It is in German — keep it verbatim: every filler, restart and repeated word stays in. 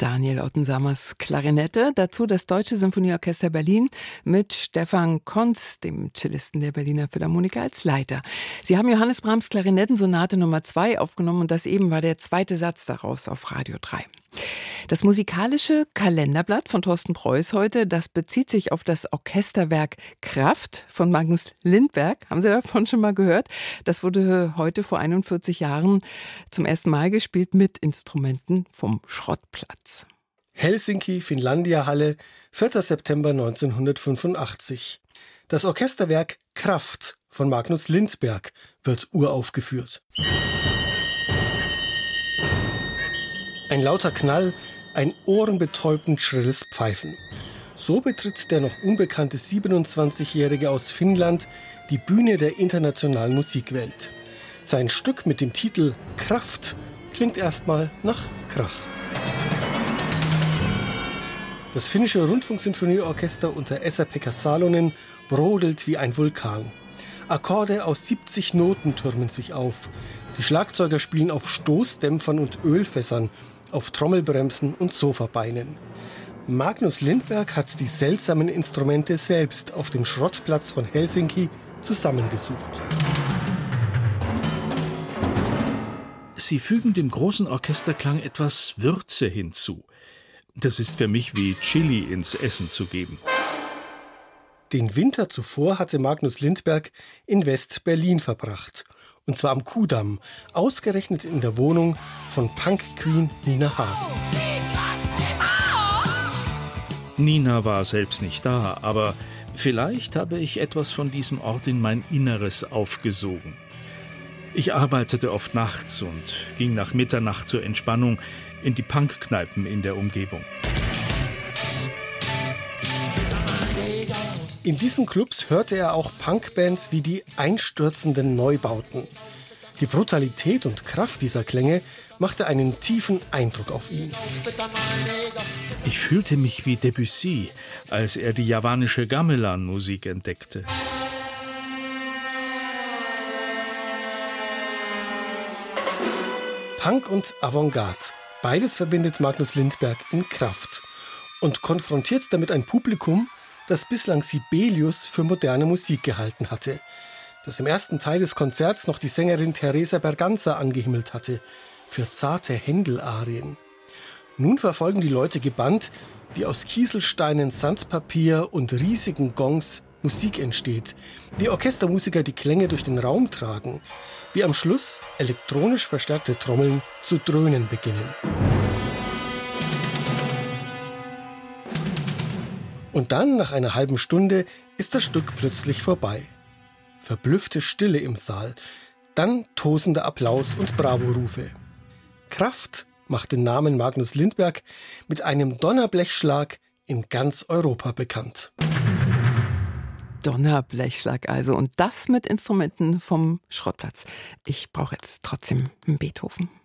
Daniel Ottensamers Klarinette, dazu das Deutsche Symphonieorchester Berlin mit Stefan Konz, dem Cellisten der Berliner Philharmoniker, als Leiter. Sie haben Johannes Brahms Klarinettensonate Nummer zwei aufgenommen und das eben war der zweite Satz daraus auf Radio drei. Das musikalische Kalenderblatt von Thorsten Preuß heute, das bezieht sich auf das Orchesterwerk Kraft von Magnus Lindberg. Haben Sie davon schon mal gehört? Das wurde heute vor einundvierzig Jahren zum ersten Mal gespielt mit Instrumenten vom Schrottplatz. Helsinki, Finlandia-Halle, vierter September neunzehnhundertfünfundachtzig. Das Orchesterwerk Kraft von Magnus Lindberg wird uraufgeführt. Ein lauter Knall, ein ohrenbetäubend schrilles Pfeifen. So betritt der noch unbekannte siebenundzwanzigjährige aus Finnland die Bühne der internationalen Musikwelt. Sein Stück mit dem Titel Kraft klingt erstmal nach Krach. Das finnische Rundfunksinfonieorchester unter Esa-Pekka Salonen brodelt wie ein Vulkan. Akkorde aus siebzig Noten türmen sich auf. Die Schlagzeuger spielen auf Stoßdämpfern und Ölfässern, auf Trommelbremsen und Sofabeinen. Magnus Lindberg hat die seltsamen Instrumente selbst auf dem Schrottplatz von Helsinki zusammengesucht. Sie fügen dem großen Orchesterklang etwas Würze hinzu. Das ist für mich wie Chili ins Essen zu geben. Den Winter zuvor hatte Magnus Lindberg in West-Berlin verbracht. Und zwar am Kudamm, ausgerechnet in der Wohnung von Punk-Queen Nina Hagen. Nina war selbst nicht da, aber vielleicht habe ich etwas von diesem Ort in mein Inneres aufgesogen. Ich arbeitete oft nachts und ging nach Mitternacht zur Entspannung in die Punkkneipen in der Umgebung. In diesen Clubs hörte er auch Punkbands wie die Einstürzenden Neubauten. Die Brutalität und Kraft dieser Klänge machte einen tiefen Eindruck auf ihn. Ich fühlte mich wie Debussy, als er die javanische Gamelan-Musik entdeckte. Punk und Avantgarde, beides verbindet Magnus Lindberg in Kraft und konfrontiert damit ein Publikum, das bislang Sibelius für moderne Musik gehalten hatte, das im ersten Teil des Konzerts noch die Sängerin Teresa Berganza angehimmelt hatte, für zarte Händel-Arien. Nun verfolgen die Leute gebannt, wie aus Kieselsteinen, Sandpapier und riesigen Gongs Musik entsteht, wie Orchestermusiker die Klänge durch den Raum tragen, wie am Schluss elektronisch verstärkte Trommeln zu dröhnen beginnen. Und dann, nach einer halben Stunde, ist das Stück plötzlich vorbei. Verblüffte Stille im Saal, dann tosender Applaus und Bravo-Rufe. Kraft macht den Namen Magnus Lindberg mit einem Donnerblechschlag in ganz Europa bekannt. Donnerblechschlag also und das mit Instrumenten vom Schrottplatz. Ich brauche jetzt trotzdem einen Beethoven.